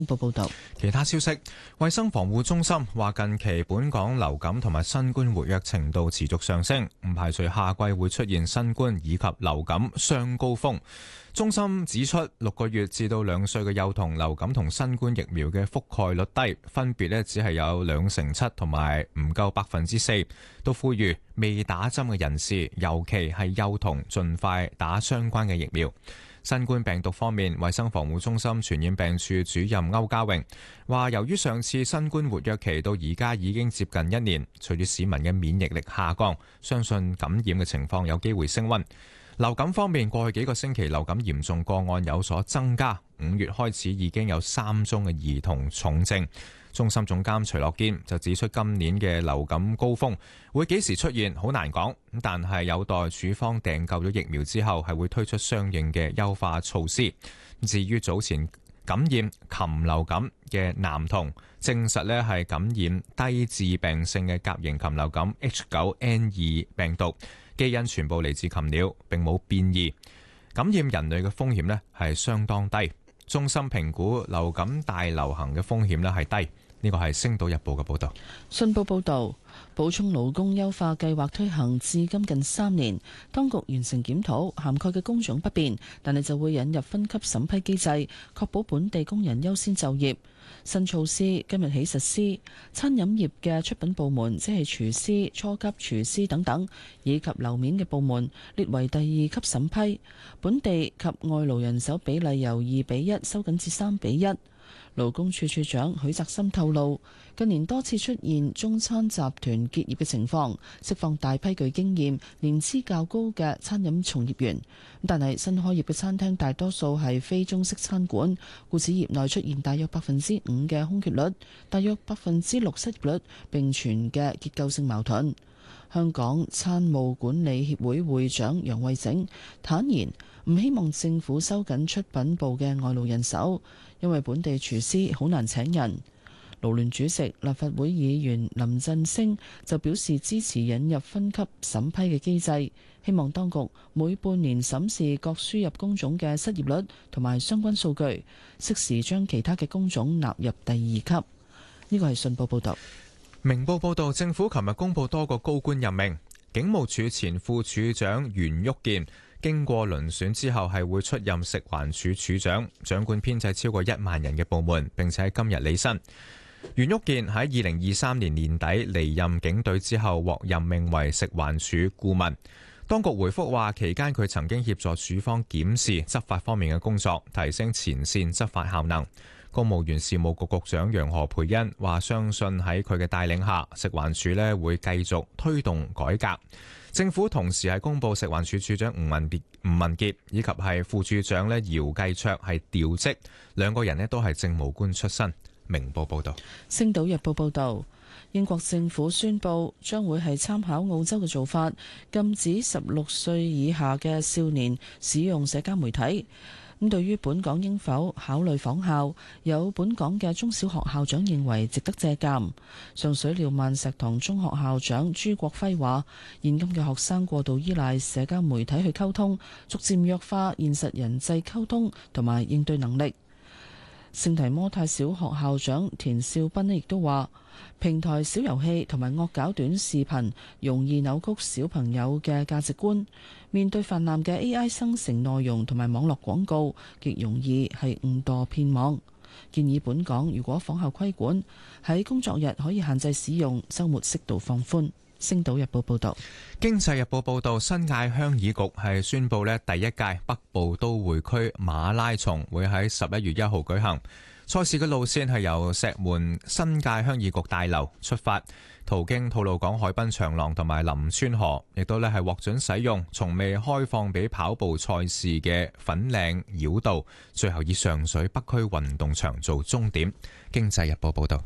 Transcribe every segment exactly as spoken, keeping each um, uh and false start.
報報道， 其他消息，衛生防護中心話近期本港流感同埋新冠活躍程度持續上升，唔排除夏季會出現新冠以及流感雙高峰。中心指出，六個月至到兩歲嘅幼童流感同新冠疫苗嘅覆蓋率低，分別咧只係有兩成七同埋唔夠百分之四，都呼籲未打針嘅人士，尤其係幼童，盡快打相關嘅疫苗。新冠病毒方面，衛生防護中心傳染病處主任歐家榮話，由於上次新冠活躍期到而家已經接近一年，隨住市民嘅免疫力下降，相信感染嘅情況有機會升溫。流感方面，過去幾個星期流感嚴重個案有所增加，五月開始已經有三宗嘅兒童重症。中心總監徐樂堅就指出，今年嘅流感高峰會幾時出現好難講，但係有待處方訂購咗疫苗之後，係會推出相應嘅優化措施。至於早前感染禽流感嘅男童，證實呢係感染低致病性嘅甲型禽流感 H 九 N 二 病毒，基因全部嚟自禽鳥，並冇變異，感染人類嘅風險呢係相當低。中心評估流感大流行嘅風險呢係低。呢個係《星島日報》嘅報導。 信報報導，補充勞工優化計劃推行至今近三年，當局完成檢討，涵蓋嘅工種不變，但係就會引入分級審批機制，確保本地工人優先就業。新措施今日起實施，餐飲業嘅出品部門，即係廚師、初級廚師等等，以及樓面嘅部門列為第二級審批。本地及外勞人手比例由二比一收緊至三比一。勞工處處長許澤森透露，近年多次出現中餐集團結業嘅情況，釋放大批具經驗、年資較高嘅餐飲從業員。但係新開業嘅餐廳大多數係非中式餐館，故此業內出現大約百分之五嘅空缺率，大約百分之六失業率並存嘅結構性矛盾。香港餐務管理協會會長楊惠整坦言，唔希望政府收緊出品部嘅外勞人手，因為本地廚師好難請人。勞聯主席立法會議員林振昇就表示支持引入分級審批嘅機制，希望當局每半年審視各輸入工種嘅失業率同埋相關數據，適時將其他嘅工種納入第二級。呢個係信報報導。 明報報導，政府琴日公布多個高官任命，警務處前副處長袁旭健經過遴選之後係會出任食環署署長，掌管編制超過一萬人嘅部門，並且喺今日履新。袁旭健喺二零二三年年底離任警隊之後，獲任命為食環署顧問。當局回覆話，期間佢曾經協助署方檢視執法方面嘅工作，提升前線執法效能。公務員事務局局長楊何蓓茵話，相信喺佢嘅帶領下，食環署呢會繼續推動改革。政府同時係公布食環署署長吳文傑、吳文傑以及係副署長呢姚繼卓係調職，兩個人呢都係政務官出身。明報報道。 星島日報報道，英國政府宣布將會係參考澳洲嘅做法，禁止十六歲以下嘅少年使用社交媒體。咁對於本港應否考慮仿效，有本港嘅中小學校長認為值得借鑑。上水廖萬石塘中學校長朱國輝話，現今嘅學生過度依賴社交媒體去溝通，逐漸弱化現實人際溝通同埋應對能力。聖提摩太小學校長田少斌亦都話，平台小遊戲同埋惡搞短視頻容易扭曲小朋友嘅價值觀，面對泛濫嘅 A I 生成內容同埋網絡廣告，極容易係誤墮騙網。建議本港如果仿效規管，喺工作日可以限制使用，週末適度放寬。星島日報報道。 經濟日報報道，新界鄉議局係宣布呢第一屆北部都會區馬拉松會喺十一月一號舉行。賽事嘅路線係由石門新界鄉議局大樓出發，途經吐露港海濱長廊同埋林村河，亦都咧係獲准使用從未開放俾跑步賽事嘅粉嶺繞道，最後以上水北區運動場做終點。經濟日報報道。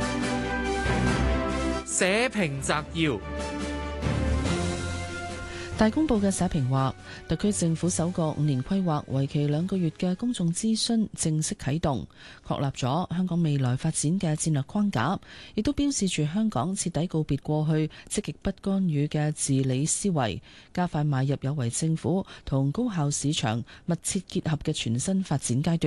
社評摘要。 大公報嘅社評話，特區政府首個五年規劃，為期兩個月嘅公眾諮詢正式啟動，確立咗香港未來發展嘅戰略框架，亦都標示住香港徹底告別過去積極不干預嘅治理思維，加快邁入有為政府同高效市場密切結合嘅全新發展階段。